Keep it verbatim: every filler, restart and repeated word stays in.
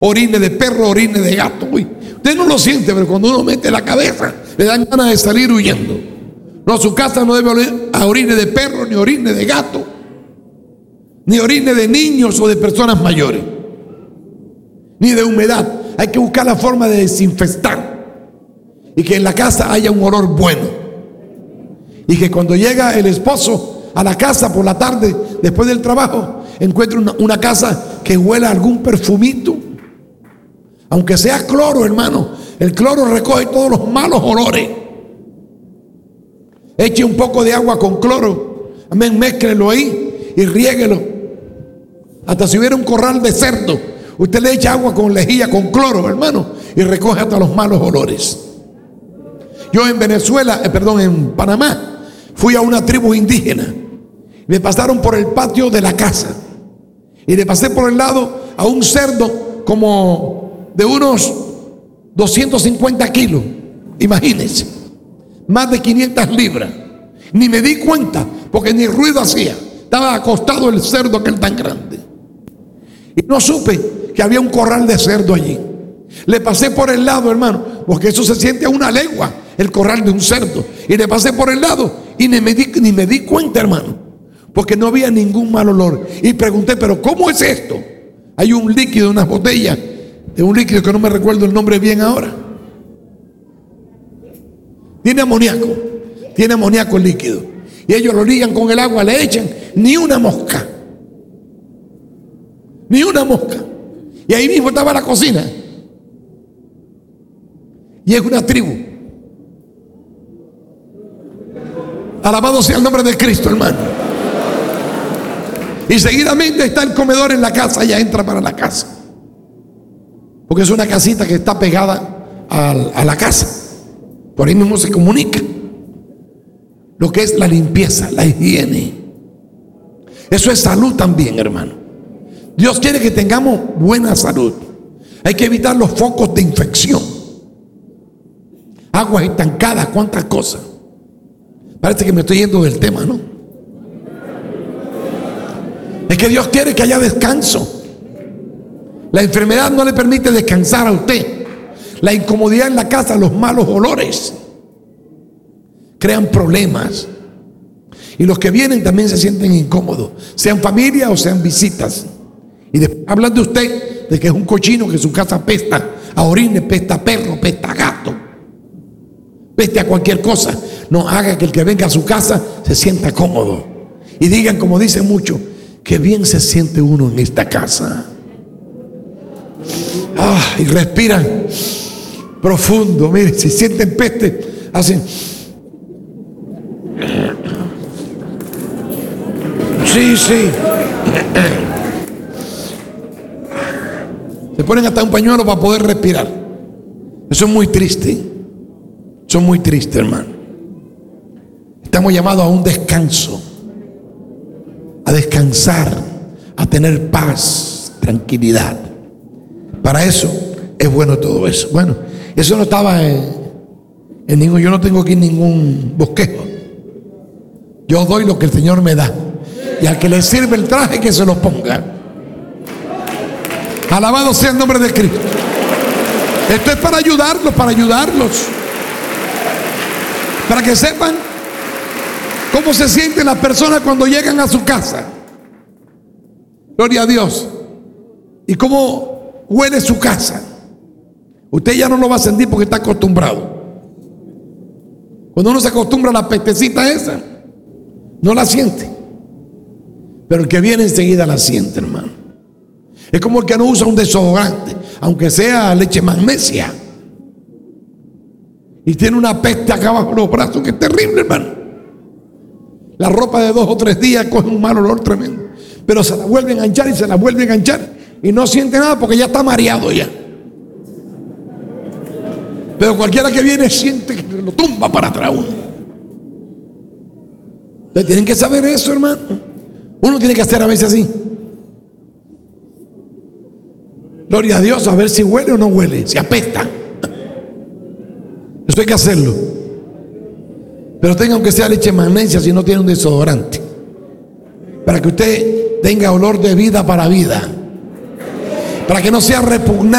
orine de perro, orine de gato. Uy, usted no lo siente, pero cuando uno mete la cabeza, le dan ganas de salir huyendo. No, su casa no debe oler a orine de perro, ni orine de gato, ni orine de niños o de personas mayores, ni de humedad. Hay que buscar la forma de desinfectar y que en la casa haya un olor bueno, y que cuando llega el esposo a la casa por la tarde, después del trabajo, encuentre una, una casa que huela a algún perfumito, aunque sea cloro, hermano. El cloro recoge todos los malos olores. Eche un poco de agua con cloro, amén, mézclelo ahí y riéguelo. Hasta si hubiera un corral de cerdo, usted le echa agua con lejía, con cloro, hermano, y recoge hasta los malos olores. Yo en Venezuela, eh, perdón, en Panamá, fui a una tribu indígena. Me pasaron por el patio de la casa y le pasé por el lado a un cerdo como de unos doscientos cincuenta kilos, imagínense, más de quinientas libras. Ni me di cuenta porque ni ruido hacía. Estaba acostado el cerdo aquel tan grande. Y no supe que había un corral de cerdo allí. Le pasé por el lado, hermano, porque eso se siente a una legua, el corral de un cerdo. Y le pasé por el lado y ni me di, ni me di cuenta, hermano, porque no había ningún mal olor. Y pregunté, pero ¿cómo es esto? Hay un líquido, unas botellas de un líquido que no me recuerdo el nombre bien ahora. Tiene amoníaco, tiene amoníaco el líquido. Y ellos lo ligan con el agua, le echan, ni una mosca, ni una mosca. Y ahí mismo estaba la cocina. Y es una tribu. Alabado sea el nombre de Cristo, hermano. Y seguidamente está el comedor en la casa. Ella entra para la casa, porque es una casita que está pegada a, a la casa. Por ahí mismo se comunica lo que es la limpieza, la higiene. Eso es salud también, hermano. Dios quiere que tengamos buena salud. Hay que evitar los focos de infección, aguas estancadas, cuántas cosas. Parece que me estoy yendo del tema, ¿no? Es que Dios quiere que haya descanso. La enfermedad no le permite descansar a usted. La incomodidad en la casa, los malos olores crean problemas. Y los que vienen también se sienten incómodos, sean familia o sean visitas. Y después hablan de usted, de que es un cochino, que su casa pesta a orines, pesta a perro, pesta a gato, peste a cualquier cosa. No haga que el que venga a su casa se sienta cómodo. Y digan, como dicen muchos, que bien se siente uno en esta casa. Ah, y respiran profundo. Mire, si sienten peste, hacen. Sí, sí. Se ponen hasta un pañuelo para poder respirar. Eso es muy triste. Eso es muy triste, hermano. Estamos llamados a un descanso, a descansar, a tener paz, tranquilidad. Para eso es bueno todo eso. Bueno, eso no estaba en, en ningún, yo no tengo aquí ningún bosquejo. Yo doy lo que el Señor me da. Y al que le sirve el traje, que se lo ponga. Alabado sea el nombre de Cristo. Esto es para ayudarlos, para ayudarlos. Para que sepan cómo se sienten las personas cuando llegan a su casa. Gloria a Dios. Y cómo huele su casa. Usted ya no lo va a sentir porque está acostumbrado. Cuando uno se acostumbra a la pestecita esa, no la siente. Pero el que viene enseguida la siente, hermano. Es como el que no usa un desodorante, aunque sea leche magnesia, y tiene una peste acá abajo los brazos que es terrible, hermano. La ropa de dos o tres días coge un mal olor tremendo, pero se la vuelve a enganchar y se la vuelve a enganchar y no siente nada porque ya está mareado ya. Pero cualquiera que viene siente que lo tumba para atrás uno. Ustedes tienen que saber eso, hermano. Uno tiene que hacer a veces así. Gloria a Dios, a ver si huele o no huele, si apesta. Eso hay que hacerlo. Pero tenga aunque sea leche magnesia si no tiene un desodorante, para que usted tenga olor de vida para vida, para que no sea repugnante